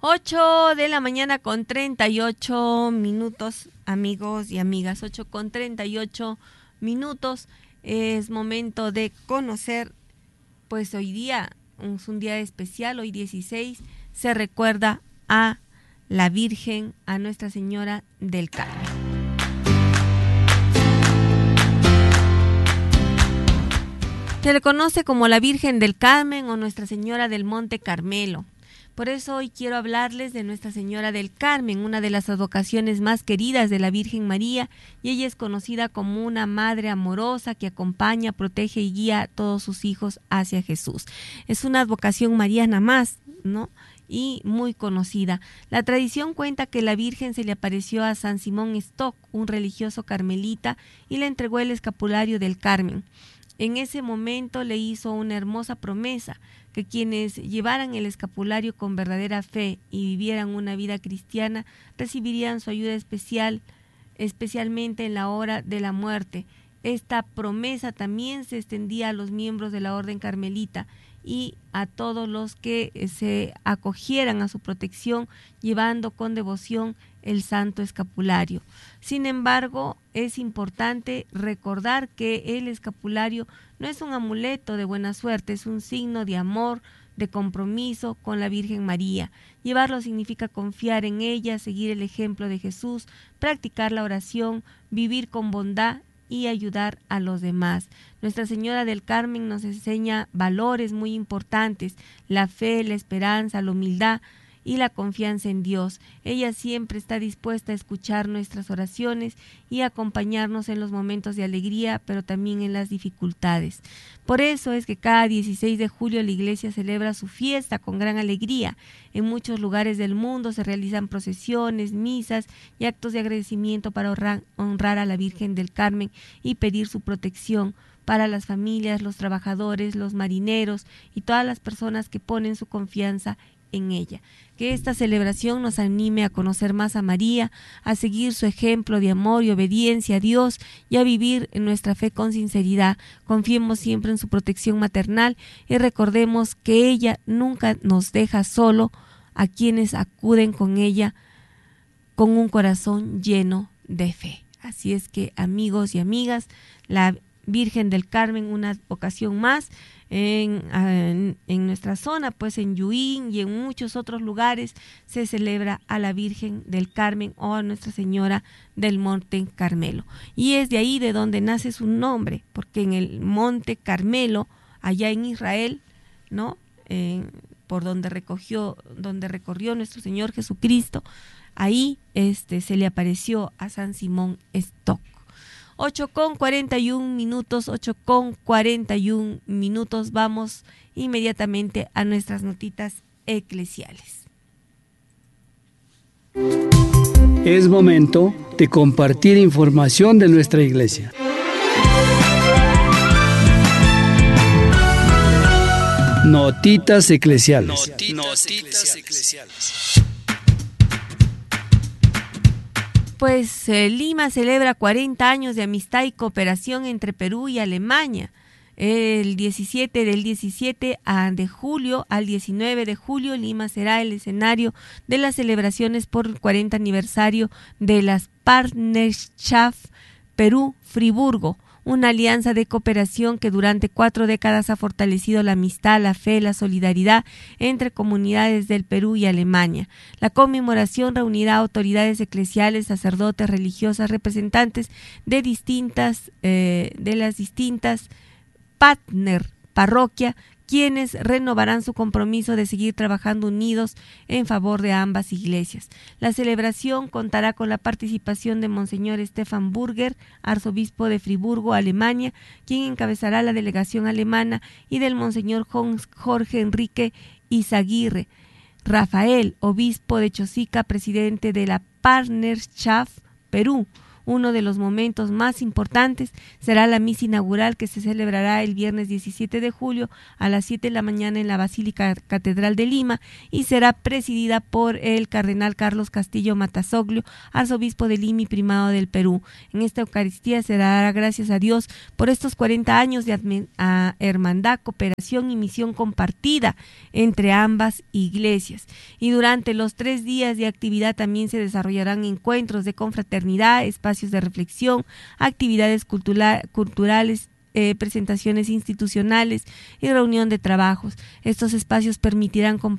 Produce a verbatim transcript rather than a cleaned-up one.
ocho de la mañana con treinta y ocho minutos, amigos y amigas, ocho con treinta y ocho minutos. Es momento de conocer, pues hoy día es un día especial, hoy dieciséis, se recuerda a la Virgen, a Nuestra Señora del Carmen. Se le conoce como la Virgen del Carmen o Nuestra Señora del Monte Carmelo. Por eso hoy quiero hablarles de Nuestra Señora del Carmen, una de las advocaciones más queridas de la Virgen María, y ella es conocida como una madre amorosa que acompaña, protege y guía a todos sus hijos hacia Jesús. Es una advocación mariana más, ¿no? Y muy conocida. La tradición cuenta que la Virgen se le apareció a San Simón Stock, un religioso carmelita, y le entregó el escapulario del Carmen. En ese momento le hizo una hermosa promesa, que quienes llevaran el escapulario con verdadera fe y vivieran una vida cristiana recibirían su ayuda especial, especialmente en la hora de la muerte. Esta promesa también se extendía a los miembros de la Orden Carmelita y a todos los que se acogieran a su protección llevando con devoción el santo escapulario. Sin embargo, es importante recordar que el escapulario no es un amuleto de buena suerte, es un signo de amor, de compromiso con la Virgen María. Llevarlo significa confiar en ella, seguir el ejemplo de Jesús, practicar la oración, vivir con bondad y ayudar a los demás. Nuestra Señora del Carmen nos enseña valores muy importantes: la fe, la esperanza, la humildad y la confianza en Dios. Ella siempre está dispuesta a escuchar nuestras oraciones y a acompañarnos en los momentos de alegría, pero también en las dificultades. Por eso es que cada dieciséis de julio la Iglesia celebra su fiesta con gran alegría. En muchos lugares del mundo se realizan procesiones, misas y actos de agradecimiento para honrar, honrar a la Virgen del Carmen y pedir su protección para las familias, los trabajadores, los marineros y todas las personas que ponen su confianza en ella. Que esta celebración nos anime a conocer más a María, a seguir su ejemplo de amor y obediencia a Dios y a vivir en nuestra fe con sinceridad. Confiemos siempre en su protección maternal y recordemos que ella nunca nos deja solo a quienes acuden con ella con un corazón lleno de fe. Así es que, amigos y amigas, la Virgen del Carmen, una ocasión más en, en, en nuestra zona, pues en Yuín y en muchos otros lugares se celebra a la Virgen del Carmen o a Nuestra Señora del Monte Carmelo. Y es de ahí de donde nace su nombre, porque en el Monte Carmelo, allá en Israel, ¿no? Eh, por donde recogió, donde recorrió nuestro Señor Jesucristo, ahí este, se le apareció a San Simón Stock. ocho con cuarenta y un minutos, ocho con cuarenta y un minutos, vamos inmediatamente a nuestras notitas eclesiales. Es momento de compartir información de nuestra iglesia. Notitas eclesiales. Notitas eclesiales. Pues eh, Lima celebra cuarenta años de amistad y cooperación entre Perú y Alemania. El diecisiete del diecisiete de julio al diecinueve de julio, Lima será el escenario de las celebraciones por el cuarenta aniversario de las Partnerschaft Perú-Friburgo, una alianza de cooperación que durante cuatro décadas ha fortalecido la amistad, la fe, la solidaridad entre comunidades del Perú y Alemania. La conmemoración reunirá autoridades eclesiales, sacerdotes, religiosas, representantes de distintas, eh, de las distintas partner parroquia, quienes renovarán su compromiso de seguir trabajando unidos en favor de ambas iglesias. La celebración contará con la participación de Monseñor Stefan Burger, arzobispo de Friburgo, Alemania, quien encabezará la delegación alemana, y del Monseñor Jorge Enrique Izaguirre Rafael, obispo de Chosica, presidente de la Partnerschaft Perú, Uno de los momentos más importantes será la misa inaugural que se celebrará el viernes diecisiete de julio a las siete de la mañana en la Basílica Catedral de Lima y será presidida por el cardenal Carlos Castillo Matasoglio, arzobispo de Lima y primado del Perú. En esta Eucaristía se dará gracias a Dios por estos cuarenta años de hermandad, cooperación y misión compartida entre ambas iglesias. Y durante los tres días de actividad también se desarrollarán encuentros de confraternidad, espacios de reflexión, actividades cultura- culturales, Eh, presentaciones institucionales y reunión de trabajos. Estos espacios permitirán compartir